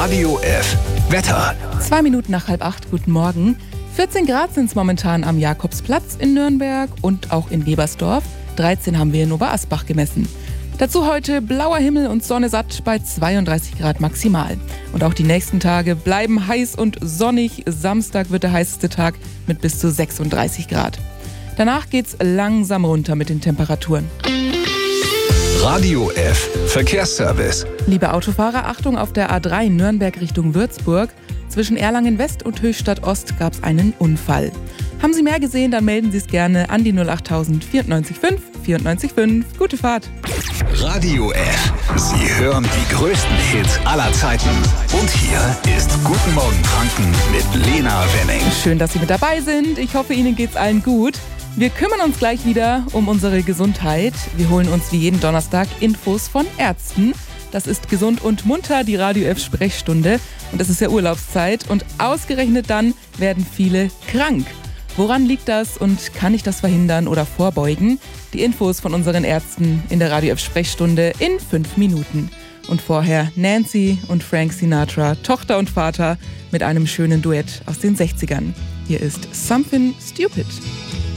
Radio F. Wetter. 2 Minuten nach 7:30, guten Morgen. 14 Grad sind es momentan am Jakobsplatz in Nürnberg und auch in Webersdorf. 13 haben wir in Oberasbach gemessen. Dazu heute blauer Himmel und Sonne satt bei 32 Grad maximal. Und auch die nächsten Tage bleiben heiß und sonnig. Samstag wird der heißeste Tag mit bis zu 36 Grad. Danach geht's langsam runter mit den Temperaturen. Radio F. Verkehrsservice. Liebe Autofahrer, Achtung auf der A3 Nürnberg Richtung Würzburg. Zwischen Erlangen West und Höchstadt Ost gab es einen Unfall. Haben Sie mehr gesehen, dann melden Sie es gerne an die 08000 94 5 94 5. Gute Fahrt. Radio F. Sie hören die größten Hits aller Zeiten. Und hier ist Guten Morgen Franken mit Lena Wenning. Schön, dass Sie mit dabei sind. Ich hoffe, Ihnen geht's allen gut. Wir kümmern uns gleich wieder um unsere Gesundheit. Wir holen uns wie jeden Donnerstag Infos von Ärzten. Das ist Gesund und Munter, die Radio F Sprechstunde. Und es ist ja Urlaubszeit und ausgerechnet dann werden viele krank. Woran liegt das und kann ich das verhindern oder vorbeugen? Die Infos von unseren Ärzten in der Radio F Sprechstunde in 5 Minuten. Und vorher Nancy und Frank Sinatra, Tochter und Vater, mit einem schönen Duett aus den 60ern. Hier ist Something Stupid.